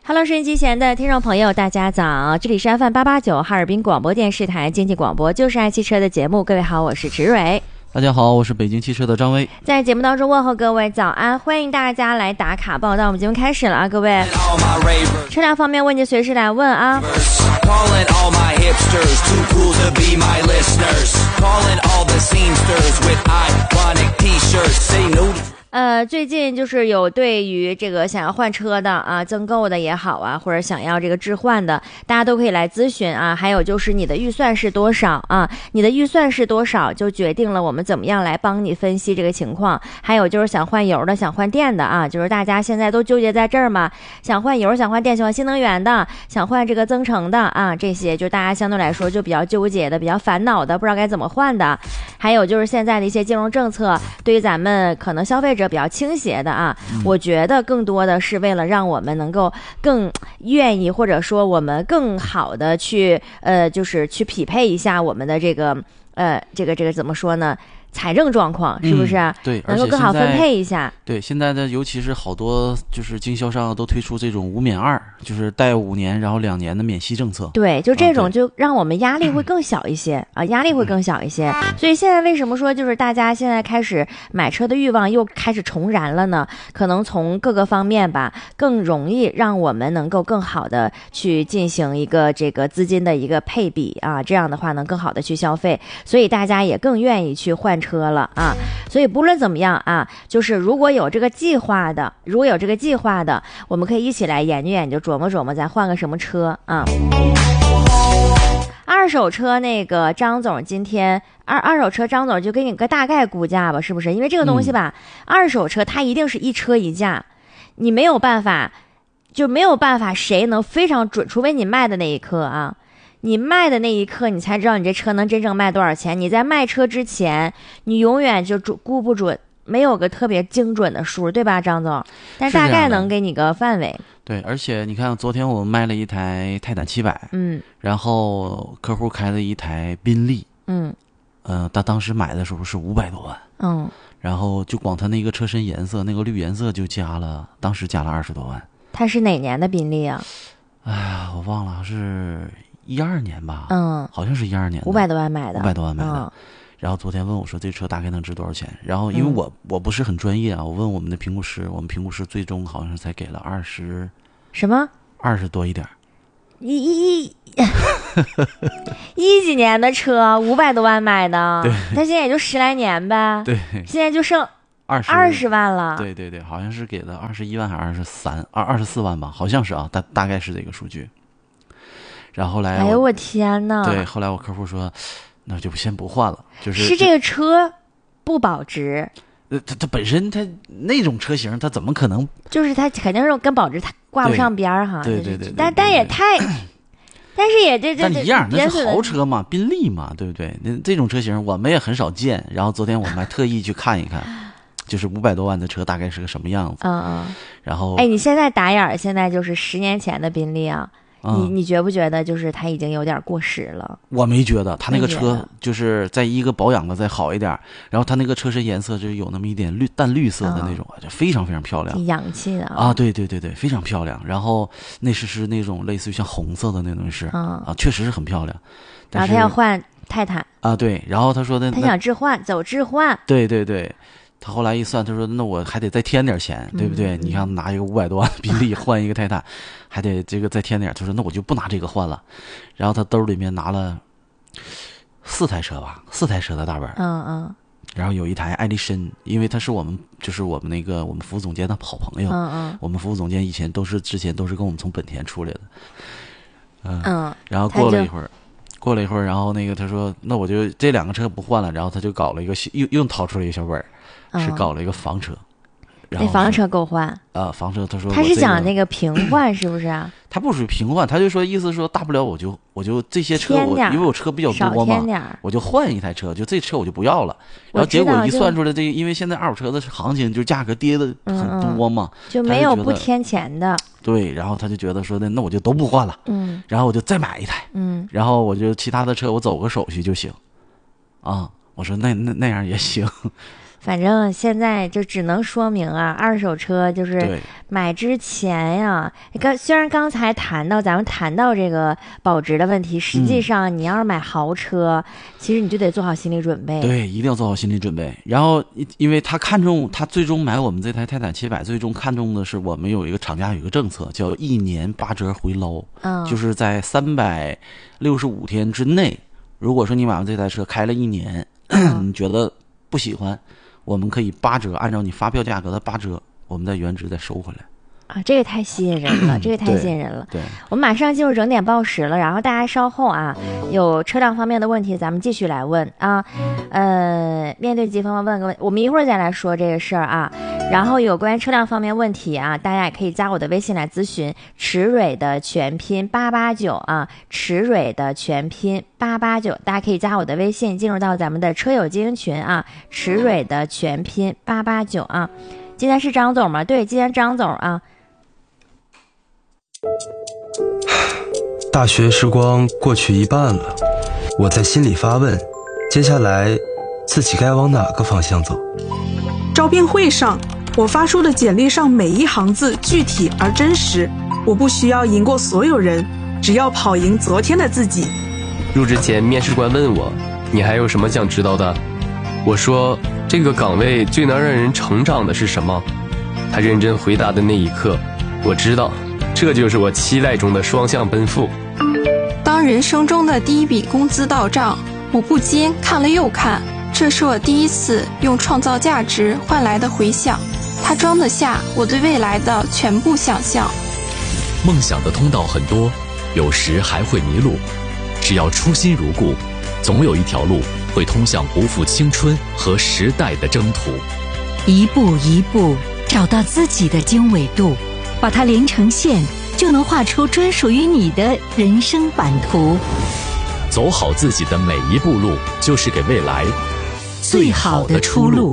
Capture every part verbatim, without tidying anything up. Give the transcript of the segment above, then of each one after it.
Hello， 收音机前的听众朋友，大家早！这里是 F M 八八九哈尔滨广播电视台经济广播，就是爱汽车的节目。各位好，我是植蕊。 大家好，我是北京汽车的张威。 在节目当中问候各位早安，欢迎大家来打卡报道。我们节目开始了啊，各位。车辆方面问题随时来问啊。呃，最近就是有对于这个想要换车的啊，增购的也好啊，或者想要这个置换的，大家都可以来咨询啊。还有就是你的预算是多少啊？你的预算是多少，就决定了我们怎么样来帮你分析这个情况。还有就是想换油的、想换电的啊，就是大家现在都纠结在这儿嘛，想换油、想换电、想换新能源的、想换这个增程的啊，这些就大家相对来说就比较纠结的、比较烦恼的，不知道该怎么换的。还有就是现在的一些金融政策，对于咱们可能消费者比较倾斜的啊，嗯、我觉得更多的是为了让我们能够更愿意，或者说我们更好的去呃，就是去匹配一下我们的这个呃，这个这个怎么说呢？财政状况是不是、 嗯、对， 能够更好分配一下？ 对，现在的尤其是好多就是经销商都推出这种五免二，就是贷五年然后两年的免息政策。 对，就这种就让我们压力会更小一些、嗯、啊，压力会更小一些。所以现在为什么说就是大家现在开始买车的欲望又开始重燃了呢？可能从各个方面吧，更容易让我们能够更好的去进行一个这个资金的一个配比啊，这样的话能更好的去消费，所以大家也更愿意去换车了啊。所以不论怎么样啊，就是如果有这个计划的，如果有这个计划的，我们可以一起来研究研究，琢磨琢磨，咱换个什么车啊？二手车那个张总今天二二手车张总就给你个大概估价吧，是不是？因为这个东西吧，嗯、二手车它一定是一车一价，你没有办法，就没有办法谁能非常准，除非你卖的那一刻啊。你卖的那一刻你才知道你这车能真正卖多少钱，你在卖车之前你永远就估不准，没有个特别精准的数，对吧张总？但大概能给你个范围。 对，而且你看昨天我们卖了一台泰坦七百， 嗯， 然后客户开了一台宾利， 嗯， 呃，他当时买的时候是五百多万， 嗯， 然后就光他那个车身颜色，那个绿颜色就加了，当时加了二十多万。 他是哪年的宾利啊？ 哎呀，我忘了是。一二年吧， 嗯， 好像是一二年的， 五百多万买的， 五百多万买的、 嗯。 然后昨天问我说这车大概能值多少钱？然后因为我、嗯、我不是很专业啊，我问我们的评估师，我们评估师最终好像才给了二十， 什么？ 二十多一点。 一一一一几年的车，五百多万买的， 对， 他现在也就十来年呗， 对， 现在就剩二十二十万了。 对对对，好像是给了二十一万还是二十三二二十四万吧，好像是啊，大大概是这个数据。然后后来， 哎呦我天哪！ 对，后来我客户说，那就先不换了，就是是这个车不保值。 呃，它它本身它那种车型，它怎么可能？ 就是它肯定是跟保值它挂不上边儿哈。 对对 对, 对, 对, 对。 但但也太，但是也这这。 但一样，那是豪车嘛，宾利嘛，对不对？那这种车型我们也很少见。然后昨天我们还特意去看一看，就是五百多万的车大概是个什么样子。 嗯嗯。 然后， 哎，你现在打眼儿，现在就是十年前的宾利啊。 嗯、 你你觉不觉得就是它已经有点过时了？ 我没觉得，它那个车就是在一个保养的再好一点，然后它那个车身颜色就有那么一点绿淡绿色的那种，就、嗯、非常非常漂亮， 洋气的 啊, 啊！对对对对，非常漂亮。然后内饰是那种类似于像红色的那种是、 嗯、 啊，确实是很漂亮。 然后他要换泰坦啊，对，然后他说的他想置换，走置换。 对对对。他后来一算，他说：“那我还得再添点钱，对不对？ 嗯、 你看拿一个五百多万的宾利换一个泰坦，还得这个再添点。”他说：“那我就不拿这个换了。”然后他兜里面拿了四台车吧，四台车的大本， 嗯嗯。 然后有一台艾力绅，因为他是我们就是我们那个我们服务总监的好朋友， 嗯嗯。 我们服务总监以前都是之前都是跟我们从本田出来的，嗯嗯。 然后过了一会儿。过了一会儿，然后那个他说：“那我就这两个车不换了。”然后他就搞了一个又又掏出了一个小本儿。是搞了一个房车， 那房车够换啊、 呃？房车他说他是讲那个平换是不是啊？ 他不属于平换，他就说意思说大不了我就我就这些车我因为我车比较多嘛，我就换一台车，就这车我就不要了。然后结果一算出来这个，因为现在二手车的行情就价格跌的很多嘛， 嗯嗯就没有不添钱的。 对，然后他就觉得说的那我就都不换了， 嗯， 然后我就再买一台， 嗯， 然后我就其他的车我走个手续就行，啊，我说那那那样也行。 反正现在就只能说明啊，二手车就是买之前呀，刚虽然刚才谈到咱们谈到这个保值的问题，实际上你要是买豪车，嗯、其实你就得做好心理准备。 对，一定要做好心理准备。然后，因为他看中他最终买我们这台泰坦七百，最终看中的是我们有一个厂家有一个政策，叫一年八折回捞，嗯，就是在三百六十五天之内，如果说你买完这台车开了一年，嗯、你觉得不喜欢，我们可以八折，按照你发票价格的八折，我们再原值再收回来。 啊，这个太吸引人了，这个太吸引人了。 对， 我们马上进入整点报时了，然后大家稍后啊，有车辆方面的问题，咱们继续来问啊。呃，面对季风问个问，我们一会儿再来说这个事儿啊。然后有关车辆方面问题啊，大家也可以加我的微信来咨询，驰蕊的全拼八八九啊，驰蕊的全拼八八九，大家可以加我的微信，进入到咱们的车友精英群啊，驰蕊的全拼八八九啊。今天是张总吗？对，今天张总啊。 大学时光过去一半了，我在心里发问，接下来自己该往哪个方向走？ 招聘会上，我发出的简历上每一行字具体而真实，我不需要赢过所有人，只要跑赢昨天的自己。 入职前，面试官问我，你还有什么想知道的？我说，这个岗位最能让人成长的是什么？他认真回答的那一刻，我知道这就是我期待中的双向奔赴。 当人生中的第一笔工资到账，我不禁看了又看，这是我第一次用创造价值换来的回响，它装得下我对未来的全部想象。 梦想的通道很多，有时还会迷路，只要初心如故，总有一条路会通向不负青春和时代的征途。 一步一步找到自己的经纬度，把它连成线，就能画出专属于你的人生版图。 走好自己的每一步路，就是给未来最好的出路。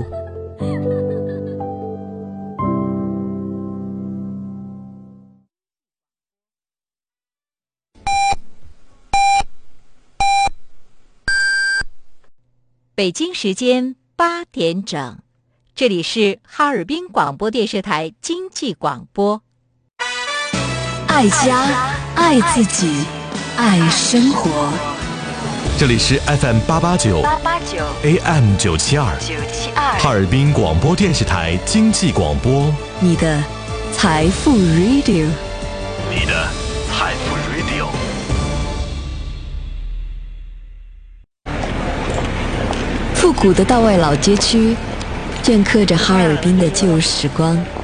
北京时间八点整，这里是哈尔滨广播电视台经济广播。爱家，爱自己，爱生活。 这里是 F M 八八九 A M 九七二哈尔滨广播电视台经济广播， 你的财富 Radio， 你的财富 Radio。 复古的道外老街区，镌刻着哈尔滨的旧时光。